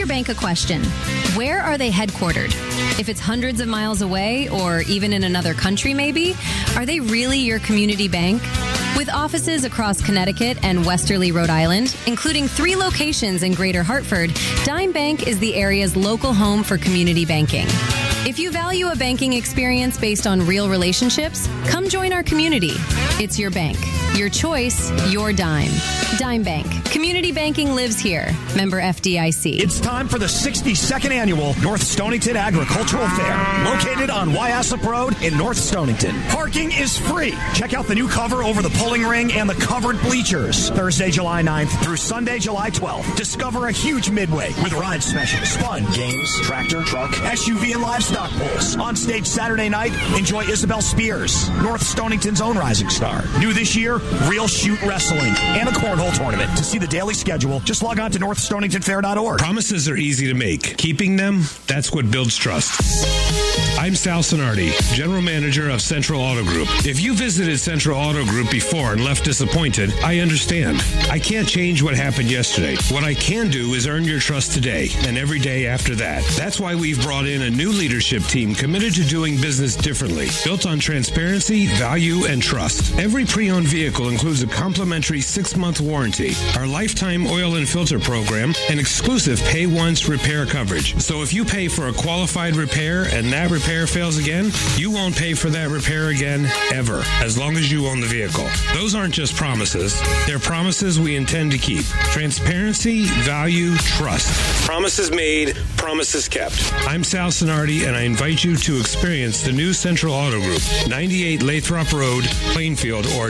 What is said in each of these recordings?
your bank a question. Where are they headquartered? If it's hundreds of miles away or even in another country maybe, are they really your community bank? With offices across Connecticut and Westerly, Rhode Island, including 3 locations in Greater Hartford, Dime Bank is the area's local home for community banking. If you value a banking experience based on real relationships, come join our community. It's your bank. Your choice, your dime. Dime Bank. Community banking lives here. Member FDIC. It's time for the 62nd annual North Stonington Agricultural Fair, located on Wyassup Road in North Stonington. Parking is free. Check out the new cover over the pulling ring and the covered bleachers. Thursday, July 9th through Sunday, July 12th. Discover a huge midway with ride specials, fun, games, tractor, truck, SUV, and livestock pulls. On stage Saturday night, enjoy Isabel Spears, North Stonington's own rising star. New this year, real shoot wrestling and a cornhole tournament. To see the daily schedule, just log on to northstoningtonfair.org. Promises are easy to make. Keeping them, that's what builds trust. I'm Sal Sonardi, General Manager of Central Auto Group. If you visited Central Auto Group before and left disappointed, I understand. I can't change what happened yesterday. What I can do is earn your trust today and every day after that. That's why we've brought in a new leadership team committed to doing business differently, built on transparency, value, and trust. Every pre-owned vehicle includes a complimentary 6-month warranty, our lifetime oil and filter program, and exclusive pay once repair coverage. So if you pay for a qualified repair and that repair fails again, you won't pay for that repair again ever, as long as you own the vehicle. Those aren't just promises. They're promises we intend to keep. Transparency, value, trust. Promises made, promises kept. I'm Sal Sonardi, and I invite you to experience the new Central Auto Group, 98 Lathrop Road, Plainfield, or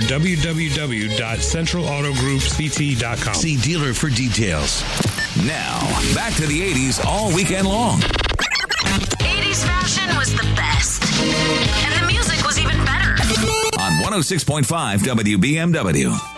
www.centralautogroupct.com. See dealer for details. Now, back to the 80s all weekend long. 80s fashion was the best. And the music was even better. On 106.5 WBMW.